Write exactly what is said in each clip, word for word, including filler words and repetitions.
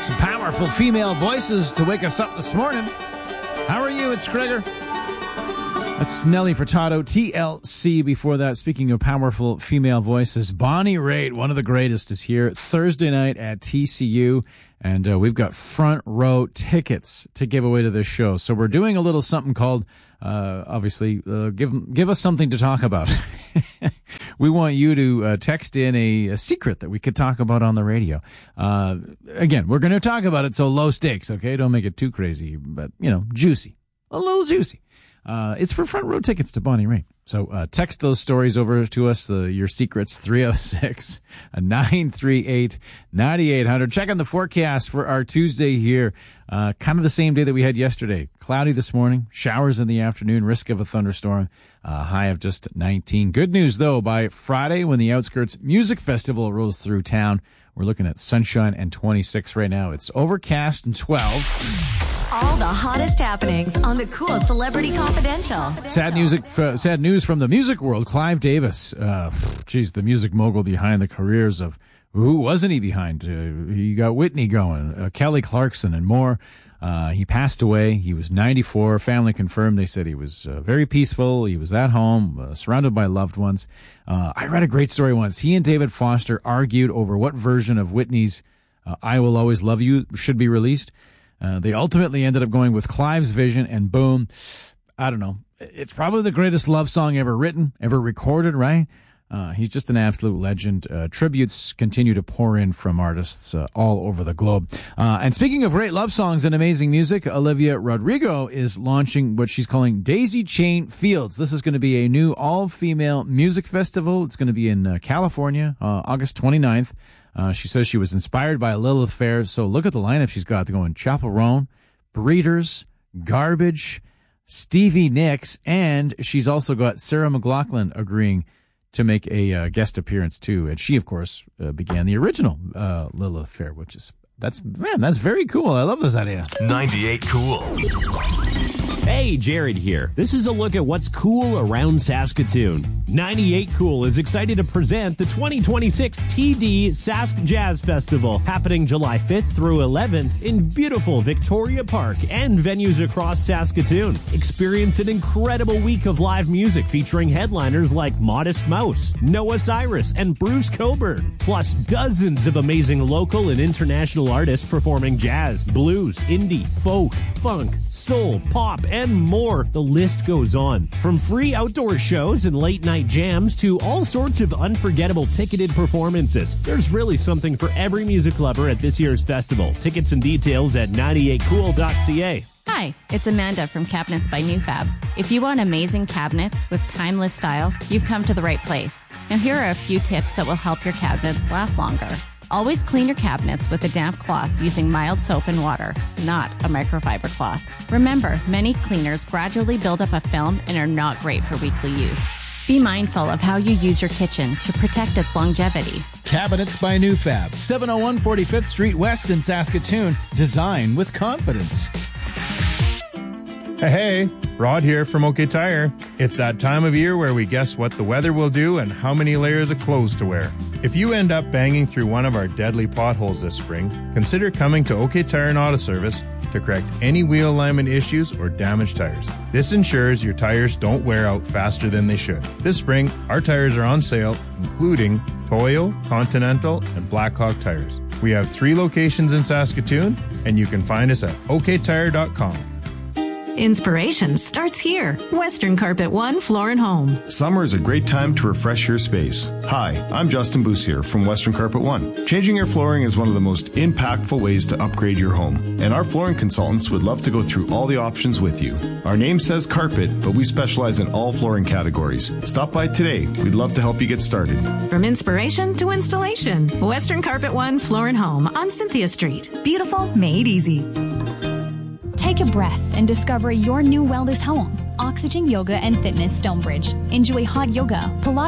Some powerful female voices to wake us up this morning. How are you? It's Gregor. That's Nelly Furtado, T L C. Before that, speaking of powerful female voices, Bonnie Raitt, one of the greatest, is here Thursday night at T C U. And uh, we've got front row tickets to give away to this show. So we're doing a little something called, uh, obviously, uh, give give us something to talk about. We want you to uh, text in a, a secret that we could talk about on the radio. Uh, again, we're going to talk about it, so low stakes, okay? Don't make it too crazy, but, you know, juicy. A little juicy. Uh, it's for front row tickets to Bonnie Raitt. So uh, text those stories over to us, uh, your secrets, three oh six, nine three eight, nine eight hundred. Check on the forecast for our Tuesday here. Uh, kind of the same day that we had yesterday. Cloudy this morning, showers in the afternoon, risk of a thunderstorm, uh, high of just nineteen. Good news, though, by Friday when the Outskirts Music Festival rolls through town, we're looking at sunshine and twenty-six right now. It's overcast and twelve. All the hottest happenings on the Cool Celebrity Confidential. Sad music, uh, sad news from the music world. Clive Davis, uh, geez, the music mogul behind the careers of, who wasn't he behind? Uh, he got Whitney going, uh, Kelly Clarkson and more. Uh, he passed away. He was ninety-four. Family confirmed. They said he was uh, very peaceful. He was at home, uh, surrounded by loved ones. Uh, I read a great story once. He and David Foster argued over what version of Whitney's uh, I Will Always Love You should be released. Uh, they ultimately ended up going with Clive's vision, and boom, I don't know. It's probably the greatest love song ever written, ever recorded, right? Uh, he's just an absolute legend. Uh, tributes continue to pour in from artists uh, all over the globe. Uh, and speaking of great love songs and amazing music, Olivia Rodrigo is launching what she's calling Daisy Chain Fields. This is going to be a new all-female music festival. It's going to be in uh, California, uh, August twenty-ninth. Uh, she says she was inspired by Lilith Fair. So look at the lineup she's got. They're going Chappell Roan, Breeders, Garbage, Stevie Nicks, and she's also got Sarah McLachlan agreeing to make a uh, guest appearance too. And she, of course, uh, began the original uh, Lilith Fair, which is, that's, man, that's very cool. I love this idea. ninety-eight Cool. Hey, Jared here. This is a look at what's cool around Saskatoon. ninety-eight Cool is excited to present the twenty twenty-six T D Sask Jazz Festival, happening July fifth through eleventh in beautiful Victoria Park and venues across Saskatoon. Experience an incredible week of live music featuring headliners like Modest Mouse, Noah Cyrus, and Bruce Coburn, plus dozens of amazing local and international artists performing jazz, blues, indie, folk, funk, soul, pop, and more. The list goes on. From free outdoor shows and late-night jams to all sorts of unforgettable ticketed performances, there's really something for every music lover at this year's festival. Tickets and details at ninety-eight cool dot c a. Hi, it's Amanda from Cabinets by Newfab. If you want amazing cabinets with timeless style, you've come to the right place. Now here are a few tips that will help your cabinets last longer. Always clean your cabinets with a damp cloth using mild soap and water, not a microfiber cloth. Remember, many cleaners gradually build up a film and are not great for weekly use. Be mindful of how you use your kitchen to protect its longevity. Cabinets by Newfab, seven oh one forty-fifth Street West in Saskatoon. Design with confidence. Hey, hey, Rod here from OK Tire. It's that time of year where we guess what the weather will do and how many layers of clothes to wear. If you end up banging through one of our deadly potholes this spring, consider coming to OK Tire and Auto Service to correct any wheel alignment issues or damaged tires. This ensures your tires don't wear out faster than they should. This spring, our tires are on sale, including Toyo, Continental, and Blackhawk tires. We have three locations in Saskatoon, and you can find us at o k tire dot com. Inspiration starts here. Western Carpet One Floor and Home. Summer is a great time to refresh your space. Hi, I'm Justin Boussier from Western Carpet One. Changing your flooring is one of the most impactful ways to upgrade your home, and our flooring consultants would love to go through all the options with you. Our name says carpet, but we specialize in all flooring categories. Stop by today. We'd love to help you get started. From inspiration to installation, Western Carpet One Floor and Home on Cynthia Street. Beautiful, made easy. Take a breath and discover your new wellness home. Oxygen Yoga and Fitness Stonebridge. Enjoy hot yoga, Pilates,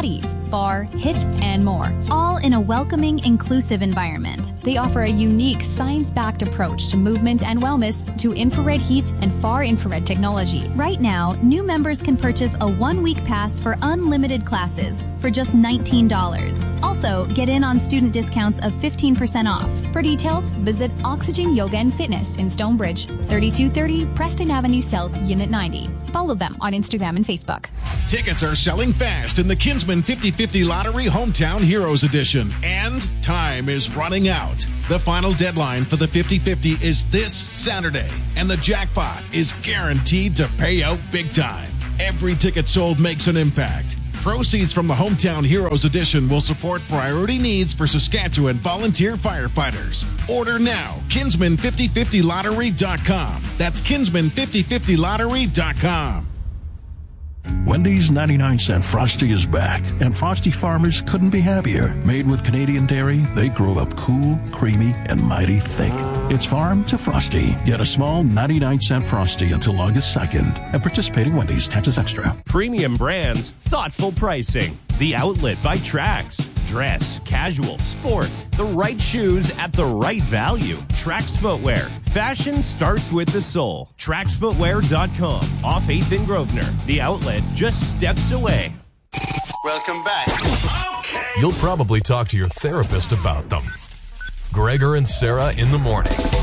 bar, hit, and more, all in a welcoming, inclusive environment. They offer a unique, science-backed approach to movement and wellness to infrared heat and far-infrared technology. Right now, new members can purchase a one-week pass for unlimited classes for just nineteen dollars. Also, get in on student discounts of fifteen percent off. For details, visit Oxygen Yoga and Fitness in Stonebridge, thirty-two thirty Preston Avenue South, Unit ninety. Follow them on Instagram and Facebook. Tickets are selling fast in the Kinsman fifty fifty Lottery Hometown Heroes Edition, and time is running out. The final deadline for the fifty fifty is this Saturday, and the jackpot is guaranteed to pay out big time. Every ticket sold makes an impact. Proceeds from the Hometown Heroes Edition will support priority needs for Saskatchewan volunteer firefighters. Order now. Kinsman fifty fifty lottery dot com. That's Kinsman fifty fifty lottery dot com. Wendy's ninety-nine cent Frosty is back, and Frosty farmers couldn't be happier. Made with Canadian dairy, they grow up cool, creamy, and mighty thick. It's farm to Frosty. Get a small ninety-nine cent Frosty until August second. At participating Wendy's, taxes extra. Premium brands, thoughtful pricing. The Outlet by Trax. Dress, casual, sport. The right shoes at the right value. Trax Footwear. Fashion starts with the soul. Trax Footwear dot com. Off eighth and Grosvenor. The Outlet just steps away. Welcome back. Okay. You'll probably talk to your therapist about them. Gregor and Sarah in the morning.